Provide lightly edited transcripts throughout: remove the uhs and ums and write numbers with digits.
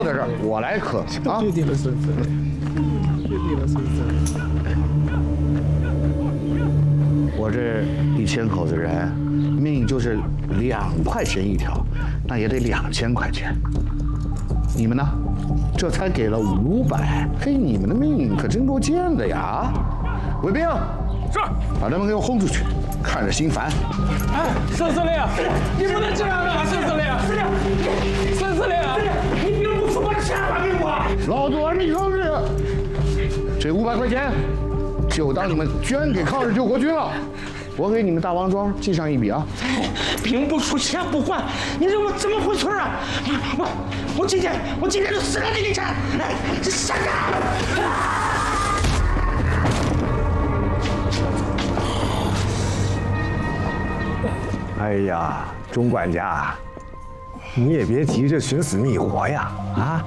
在这儿，我来克啊！ 确定了身份，确定了身份。 我这1000口子人，命就是2块钱一条，那也得2000块钱。你们呢？这才给了500，嘿，你们的命可真够贱的呀！卫兵， 是， 把他们给我轰出去，看着心烦。 哎，孙司令，你不能这样啊，孙司令，孙司令，你兵不出我钱了，兵不？ 老左，你说这500块钱，就当你们捐给抗日救国军了。我给你们大王庄记上一笔啊！ 兵不出钱不还，你让我怎么回村啊？我今天就死了给你钱！哎，这傻干！ 哎呀，钟管家，你也别急着寻死觅活呀！啊，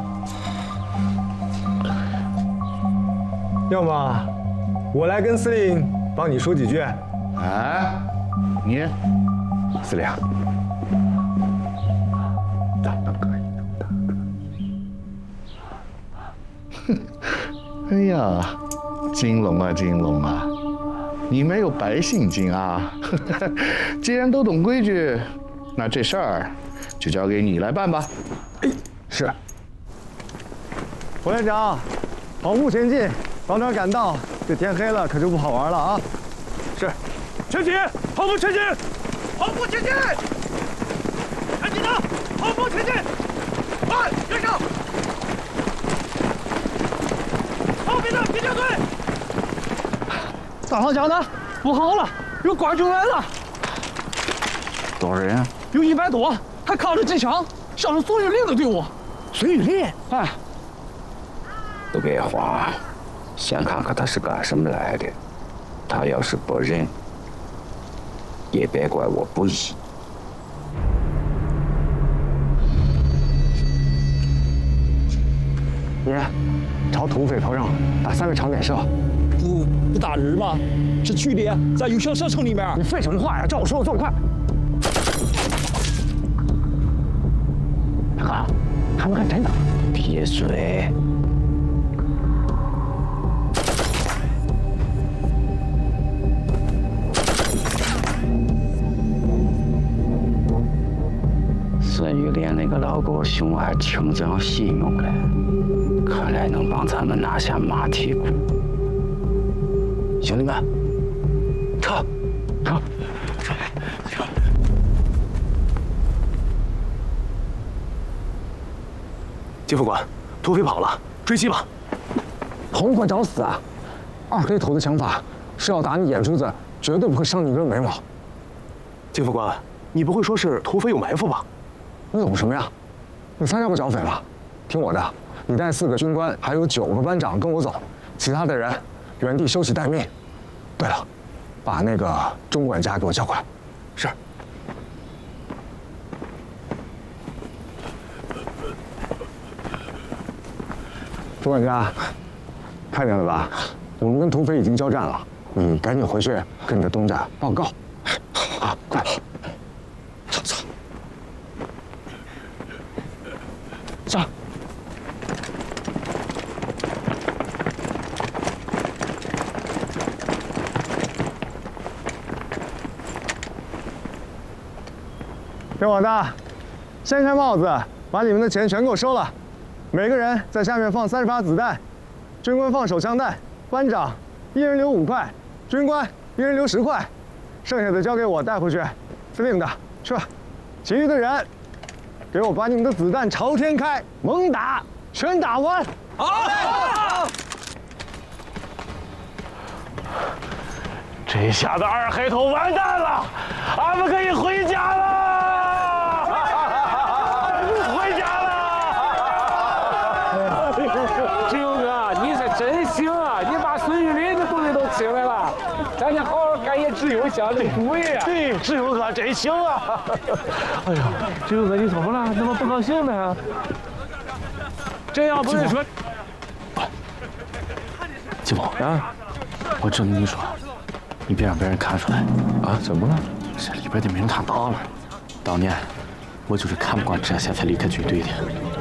要么我来跟司令帮你说几句。 哎，你， 司令， 哎呀，金龙啊，金龙啊！你没有白姓金啊！既然都懂规矩，那这事儿就交给你来办吧。 是。胡连长，跑步前进，早点赶到。这天黑了可就不好玩了啊！是。 前进，跑步前进，跑步前进，赶紧的，跑步前进，快，跟上！后面的别掉队。 大方讲的，不好了，有官军来了。 多少人？ 有100多，还扛着机枪，像是孙玉林的队伍。 孙玉林， 哎， 都别慌，先看看他是干什么来的。他要是不认，也别怪我不义。 你朝土匪头上打3个长点射。 不打人吗？是距离在有效射程里面。 你废什么话呀？照我说的做快。大哥，他们还真的。 闭嘴！孙玉莲那个老狗熊还挺讲信用嘞，看来能帮咱们拿下马蹄谷。兄弟们，撤！撤！ 金副官，土匪跑了，追击吧！ 红快找死啊！2黑头的枪法是要打你眼珠子，绝对不会伤你一根眉毛。 金副官，你不会说是土匪有埋伏吧？ 你懂什么呀？你参加过剿匪吗？听我的，你带4个军官，还有9个班长跟我走，其他的人原地休息待命。对了，把那个钟管家给我叫过来。 是。 钟管家，看见了吧？我们跟土匪已经交战了，你赶紧回去跟你的东家报告。啊，快！走。上。听我的，掀开帽子，把你们的钱全给我收了。每个人在下面放30发子弹，军官放手枪弹，班长1人留5块，军官1人留10块，剩下的交给我带回去。司令的，去吧。其余的人，给我把你们的子弹朝天开，猛打，全打完。 好。这下子2黑头完蛋了，俺们可以回家了。咱家好好干也只有想这主意啊！ 对，志勇哥真行啊！ 哎呀，志勇哥你怎么了？怎么不高兴呢？这要不是说， 季风啊， 我只跟你说，你别让别人看出来啊！怎么了？ 这里边的名堂大了。当年我就是看不惯这些才离开军队的。